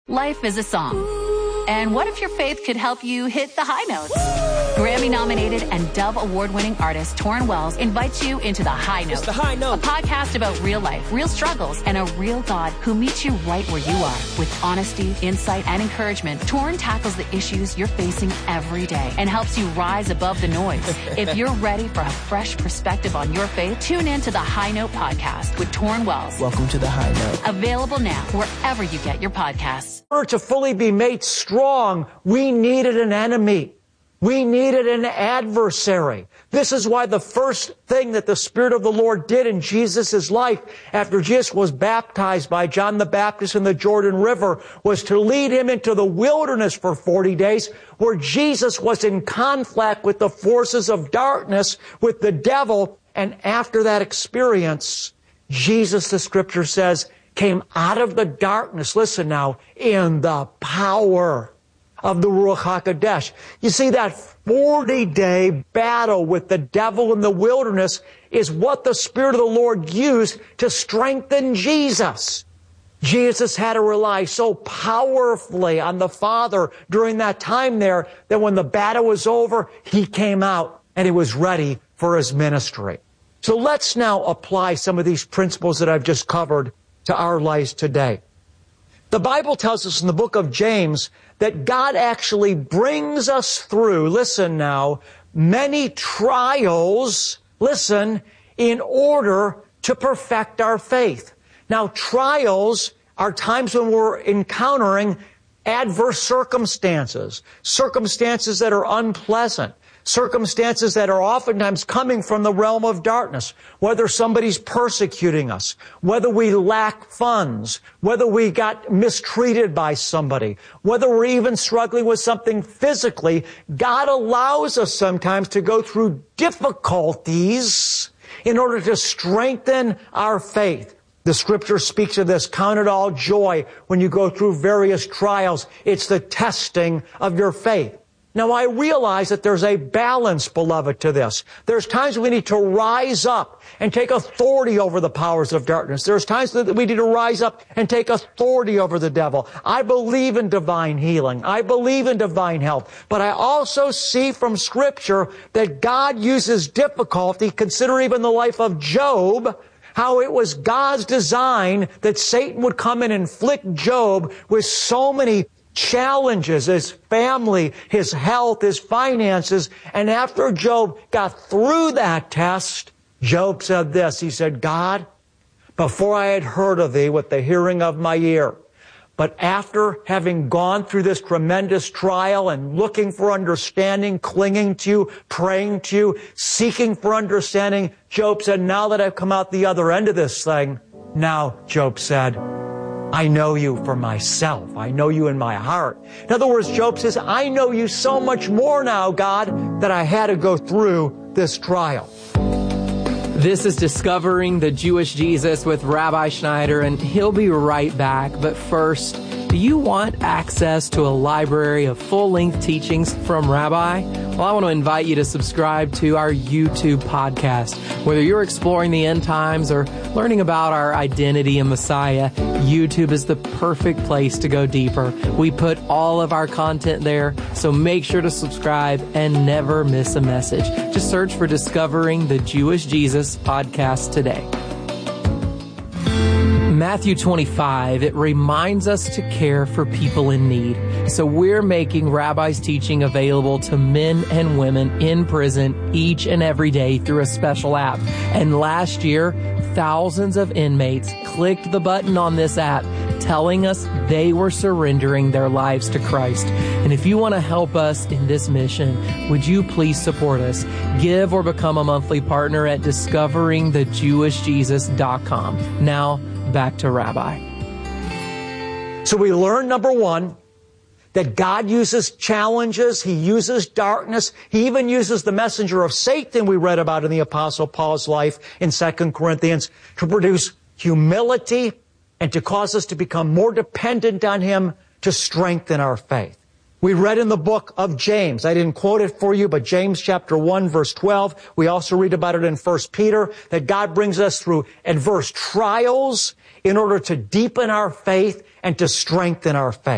Life is a song. And what if your faith could help you hit the high notes? Grammy-nominated and Dove Award-winning artist Torrin Wells invites you into The High Note. It's The High Note. A podcast about real life, real struggles, and a real God who meets you right where you are. With honesty, insight, and encouragement, Torrin tackles the issues you're facing every day and helps you rise above the noise. If you're ready for a fresh perspective on your faith, tune in to The High Note podcast with Torrin Wells. Welcome to The High Note. Available now wherever you get your podcasts. In order to fully be made strong, we needed an enemy. We needed an adversary. This is why the first thing that the Spirit of the Lord did in Jesus' life after Jesus was baptized by John the Baptist in the Jordan River was to lead him into the wilderness for 40 days where Jesus was in conflict with the forces of darkness, with the devil. And after that experience, Jesus, the Scripture says, came out of the darkness, listen now, in the power of the Ruach HaKodesh. You see, that 40-day battle with the devil in the wilderness is what the Spirit of the Lord used to strengthen Jesus. Jesus had to rely so powerfully on the Father during that time there that when the battle was over, he came out and he was ready for his ministry. So let's now apply some of these principles that I've just covered to our lives today. The Bible tells us in the book of James that God actually brings us through, listen now, many trials, listen, in order to perfect our faith. Now, trials are times when we're encountering adverse circumstances, circumstances that are unpleasant, circumstances that are oftentimes coming from the realm of darkness, whether somebody's persecuting us, whether we lack funds, whether we got mistreated by somebody, whether we're even struggling with something physically. God allows us sometimes to go through difficulties in order to strengthen our faith. The Scripture speaks of this, count it all joy when you go through various trials. It's the testing of your faith. Now, I realize that there's a balance, beloved, to this. There's times we need to rise up and take authority over the powers of darkness. There's times that we need to rise up and take authority over the devil. I believe in divine healing. I believe in divine health. But I also see from Scripture that God uses difficulty. Consider even the life of Job, how it was God's design that Satan would come and inflict Job with so many challenges, his family, his health, his finances. And after Job got through that test, Job said this. He said, God, before I had heard of thee with the hearing of my ear, but after having gone through this tremendous trial and looking for understanding, clinging to you, praying to you, seeking for understanding, Job said, now that I've come out the other end of this thing, now, Job said, I know you for myself. I know you in my heart. In other words, Job says, I know you so much more now, God, that I had to go through this trial. This is Discovering the Jewish Jesus with Rabbi Schneider, and he'll be right back. But first, do you want access to a library of full-length teachings from Rabbi? Well, I want to invite you to subscribe to our YouTube podcast. Whether you're exploring the end times or learning about our identity in Messiah, YouTube is the perfect place to go deeper. We put all of our content there, so make sure to subscribe and never miss a message. Just search for Discovering the Jewish Jesus podcast today. Matthew 25, it reminds us to care for people in need. So we're making Rabbi's teaching available to men and women in prison each and every day through a special app. And last year, thousands of inmates clicked the button on this app telling us they were surrendering their lives to Christ. And if you want to help us in this mission, would you please support us? Give or become a monthly partner at discoveringthejewishjesus.com. Now, back to Rabbi. So we learn, number one, that God uses challenges. He uses darkness. He even uses the messenger of Satan we read about in the Apostle Paul's life in 2 Corinthians to produce humility and to cause us to become more dependent on Him to strengthen our faith. We read in the book of James, I didn't quote it for you, but James chapter 1 verse 12, we also read about it in 1 Peter, that God brings us through adverse trials in order to deepen our faith and to strengthen our faith.